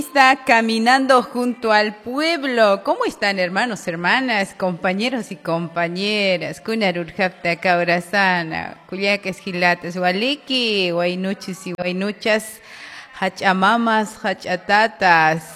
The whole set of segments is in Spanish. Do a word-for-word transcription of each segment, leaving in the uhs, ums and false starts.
Está caminando junto al pueblo. ¿Cómo están, hermanos, hermanas, compañeros y compañeras? Kunarurjapta kaurasana, kuyakas gilatas, waliki, wainuchis y wainuchas, hachamamas, hachatatas.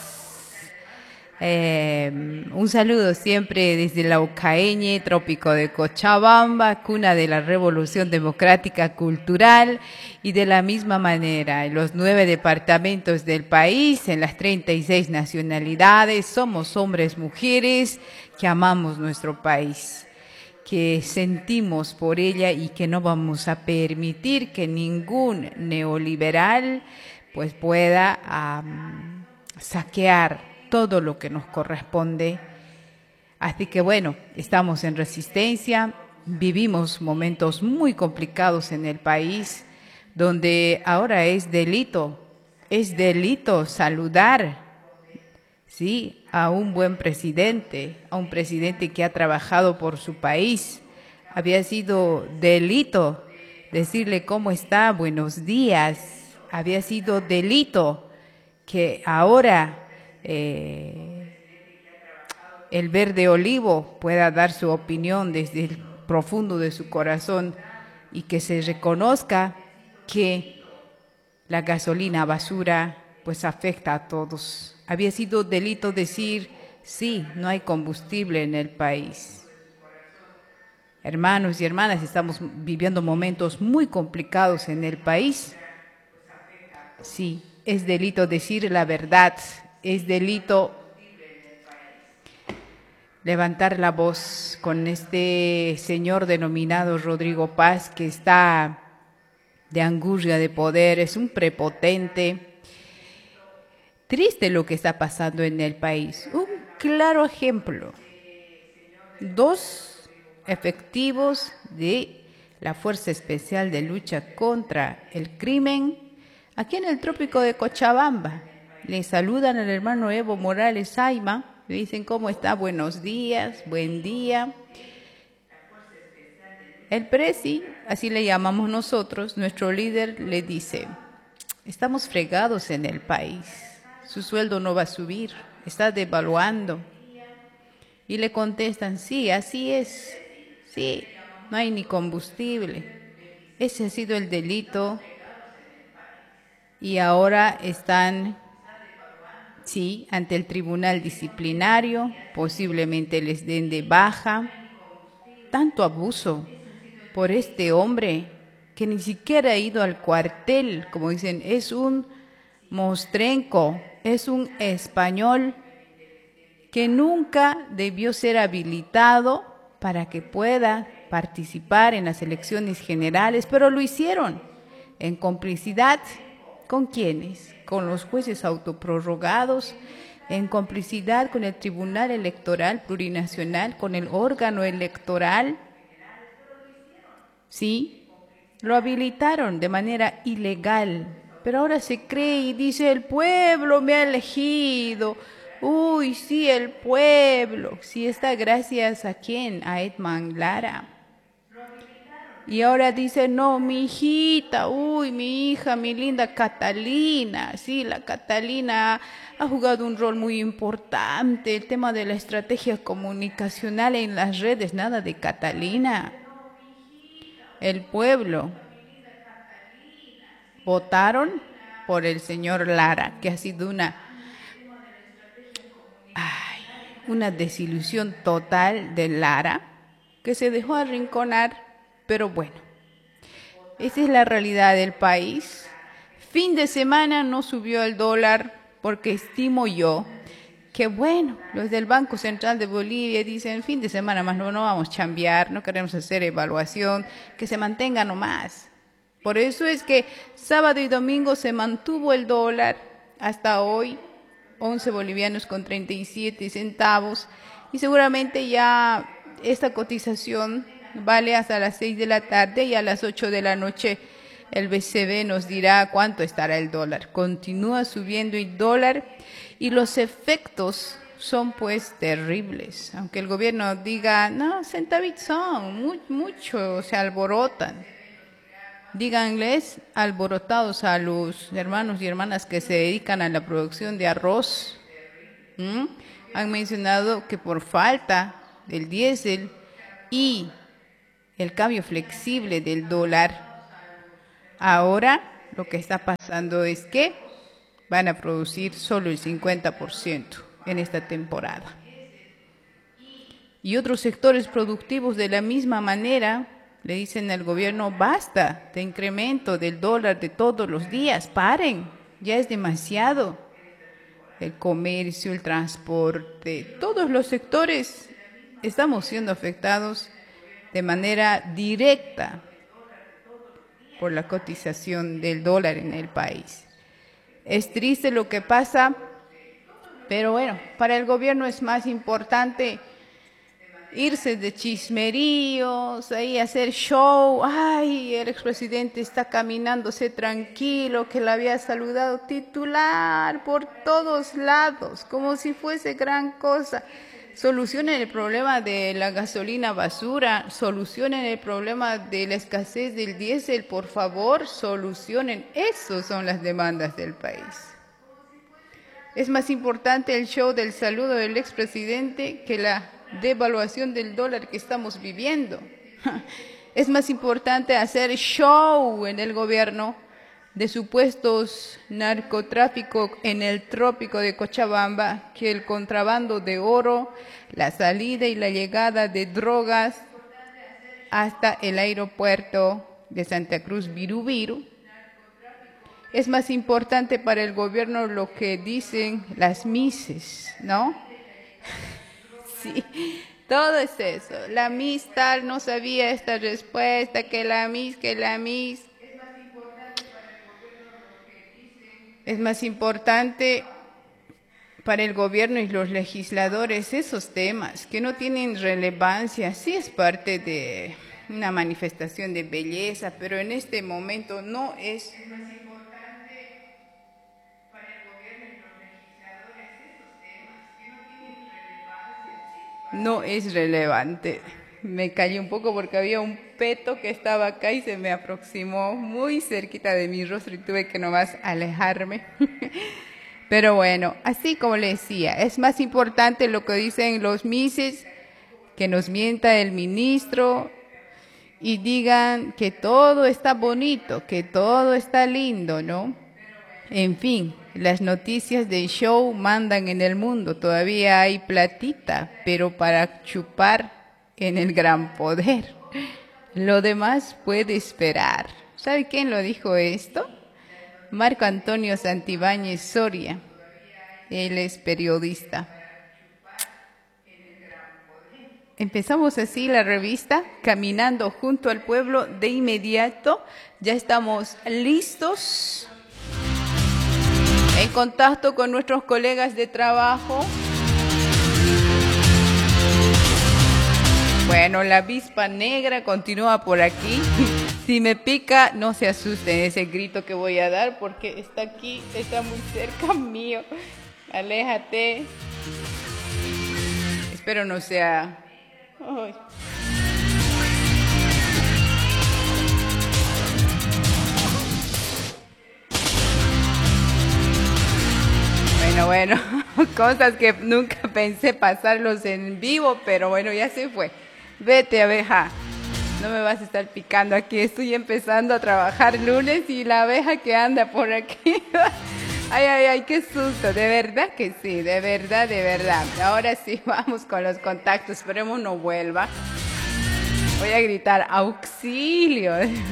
Eh, un saludo siempre desde la Ucaeñe, trópico de Cochabamba, cuna de la Revolución Democrática Cultural, y de la misma manera en los nueve departamentos del país, en las treinta y seis nacionalidades, somos hombres, mujeres que amamos nuestro país, que sentimos por ella y que no vamos a permitir que ningún neoliberal pues pueda um, saquear todo lo que nos corresponde. Así que bueno, estamos en resistencia, vivimos momentos muy complicados en el país, donde ahora es delito, es delito saludar, sí, a un buen presidente, a un presidente que ha trabajado por su país. Había sido delito decirle cómo está, buenos días. Había sido delito que ahora Eh, el verde olivo pueda dar su opinión desde el profundo de su corazón y que se reconozca que la gasolina basura pues afecta a todos. Había sido delito decir, sí, no hay combustible en el país. Hermanos y hermanas, estamos viviendo momentos muy complicados en el país. Sí, es delito decir la verdad. Es delito levantar la voz con este señor denominado Rodrigo Paz, que está de angustia de poder, es un prepotente. Triste lo que está pasando en el país. Un claro ejemplo. Dos efectivos de la Fuerza Especial de Lucha contra el Crimen aquí en el trópico de Cochabamba. Le saludan al hermano Evo Morales Ayma, le dicen cómo está, buenos días, buen día. El presi, así le llamamos nosotros, nuestro líder le dice, estamos fregados en el país, su sueldo no va a subir, está devaluando. Y le contestan, sí, así es, sí, no hay ni combustible. Ese ha sido el delito y ahora están... sí, ante el tribunal disciplinario, posiblemente les den de baja. Tanto abuso por este hombre que ni siquiera ha ido al cuartel, como dicen, es un mostrenco, es un español que nunca debió ser habilitado para que pueda participar en las elecciones generales, pero lo hicieron en complicidad. ¿Con quiénes? Con los jueces autoprorrogados, en complicidad con el Tribunal Electoral Plurinacional, con el órgano electoral. Sí, lo habilitaron de manera ilegal, pero ahora se cree y dice, el pueblo me ha elegido. Uy, sí, el pueblo. Sí, está gracias a quién, a Edman Lara. Y ahora dice, no, mi hijita, uy, mi hija, mi linda Catalina. Sí, la Catalina ha jugado un rol muy importante. El tema de la estrategia comunicacional en las redes, nada de Catalina. El pueblo votaron por el señor Lara, que ha sido una, ay, una desilusión total de Lara, que se dejó arrinconar. Pero bueno, esa es la realidad del país. Fin de semana no subió el dólar porque estimo yo que, bueno, los del Banco Central de Bolivia dicen, fin de semana más no, no vamos a chambear, no queremos hacer evaluación, que se mantenga nomás. Por eso es que sábado y domingo se mantuvo el dólar hasta hoy, once bolivianos con treinta y siete centavos, y seguramente ya esta cotización vale hasta las seis de la tarde y a las ocho de la noche el B C B nos dirá cuánto estará el dólar. Continúa subiendo el dólar y los efectos son pues terribles. Aunque el gobierno diga, no, centavitos son, muy, mucho se alborotan. díganles alborotados a los hermanos y hermanas que se dedican a la producción de arroz. ¿Mm? Han mencionado que por falta del diésel y el cambio flexible del dólar, ahora lo que está pasando es que van a producir solo el cincuenta por ciento en esta temporada. Y otros sectores productivos de la misma manera le dicen al gobierno, basta de incremento del dólar de todos los días, paren, ya es demasiado. El comercio, el transporte, todos los sectores estamos siendo afectados de manera directa por la cotización del dólar en el país. Es triste lo que pasa, pero bueno, para el gobierno es más importante irse de chismeríos, ahí hacer show. Ay, el expresidente está caminándose tranquilo, que le había saludado titular por todos lados, como si fuese gran cosa. Solucionen el problema de la gasolina basura, solucionen el problema de la escasez del diésel, por favor, solucionen. Esas son las demandas del país. Es más importante el show del saludo del expresidente que la devaluación del dólar que estamos viviendo. Es más importante hacer show en el gobierno de supuestos narcotráfico en el trópico de Cochabamba que el contrabando de oro, la salida y la llegada de drogas hasta el aeropuerto de Santa Cruz Viru-Viru. Es más importante para el gobierno lo que dicen las mises, ¿no? Sí, todo es eso. La Miss tal no sabía esta respuesta, que la Miss, que la Miss. Es más importante para el gobierno y los legisladores esos temas que no tienen relevancia. Sí es parte de una manifestación de belleza, pero en este momento no es. Es más importante para el gobierno y los legisladores esos temas que no tienen relevancia. No es relevante. Me callé un poco porque había un peto que estaba acá y se me aproximó muy cerquita de mi rostro y tuve que nomás alejarme. Pero bueno, así como le decía, es más importante lo que dicen los mises, que nos mienta el ministro y digan que todo está bonito, que todo está lindo, ¿no? En fin, las noticias de show mandan en el mundo, todavía hay platita, pero para chupar en el gran poder. Lo demás puede esperar. ¿Sabe quién lo dijo esto? Marco Antonio Santibáñez Soria. Él es periodista. Empezamos así la revista, caminando junto al pueblo. De inmediato ya estamos listos, en contacto con nuestros colegas de trabajo. Bueno, la avispa negra continúa por aquí. Si me pica, no se asusten ese grito que voy a dar porque está aquí, está muy cerca mío. Aléjate. Espero no sea... Ay. Bueno, bueno, cosas que nunca pensé pasarlos en vivo, pero bueno, ya se fue. Vete, abeja, no me vas a estar picando aquí, estoy empezando a trabajar lunes y la abeja que anda por aquí. Ay, ay, ay, qué susto, de verdad que sí, de verdad, de verdad. Ahora sí, vamos con los contactos, esperemos no vuelva. Voy a gritar, auxilio.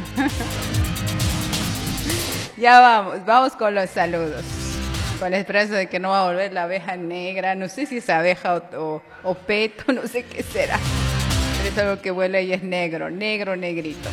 Ya vamos, vamos con los saludos. Con la esperanza de que no va a volver la abeja negra, no sé si es abeja o, o, o peto, no sé qué será. Pero es algo que vuela y es negro, negro, negrito.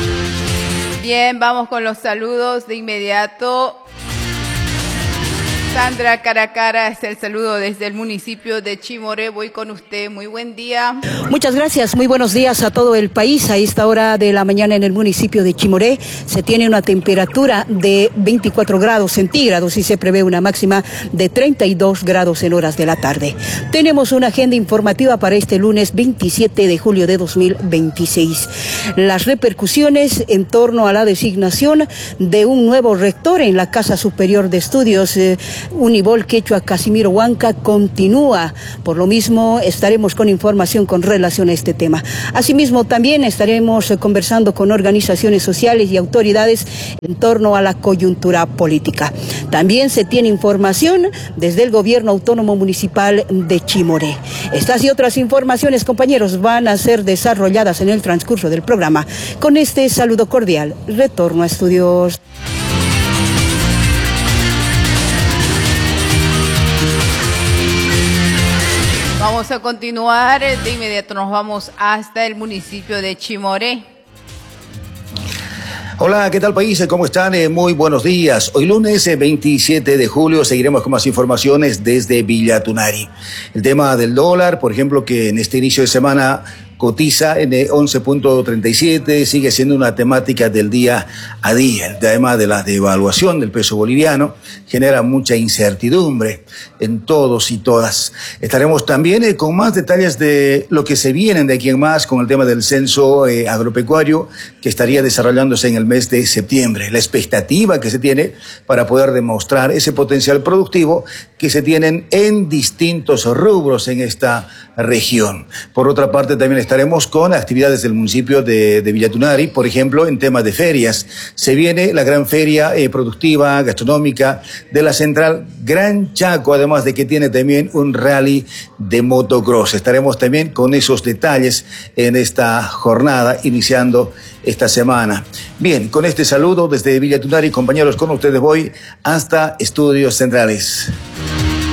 Bien, vamos con los saludos de inmediato. Sandra Caracara, es el saludo desde el municipio de Chimoré. Voy con usted. Muy buen día. Muchas gracias. Muy buenos días a todo el país. A esta hora de la mañana en el municipio de Chimoré se tiene una temperatura de veinticuatro grados centígrados y se prevé una máxima de treinta y dos grados en horas de la tarde. Tenemos una agenda informativa para este lunes veintisiete de julio de dos mil veintiséis. Las repercusiones en torno a la designación de un nuevo rector en la Casa Superior de Estudios eh, Unibol Quechua Casimiro Huanca continúa. Por lo mismo estaremos con información con relación a este tema. Asimismo también estaremos eh, conversando con organizaciones sociales y autoridades en torno a la coyuntura política. También se tiene información desde el gobierno autónomo municipal de Chimoré. Estas y otras informaciones, compañeros, van a ser desarrolladas en el transcurso del programa. Con este saludo cordial, retorno a estudios. Vamos a continuar, de inmediato nos vamos hasta el municipio de Chimoré. Hola, ¿qué tal país? ¿Cómo están? Eh, muy buenos días. Hoy lunes eh, veintisiete de julio seguiremos con más informaciones desde Villa Tunari. El tema del dólar, por ejemplo, que en este inicio de semana cotiza en once punto treinta y siete, sigue siendo una temática del día a día. El tema de la devaluación del peso boliviano genera mucha incertidumbre en todos y todas. Estaremos también eh, con más detalles de lo que se vienen de aquí en más con el tema del censo eh, agropecuario que estaría desarrollándose en el mes de septiembre. La expectativa que se tiene para poder demostrar ese potencial productivo que se tienen en distintos rubros en esta región. Por otra parte, también estaremos con actividades del municipio de, de Villa Tunari, por ejemplo, en temas de ferias. Se viene la gran feria eh, productiva, gastronómica de la central Gran Chaco, además de que tiene también un rally de motocross. Estaremos también con esos detalles en esta jornada, iniciando esta semana. Bien, con este saludo desde Villa Tunari, compañeros, con ustedes voy hasta Estudios Centrales.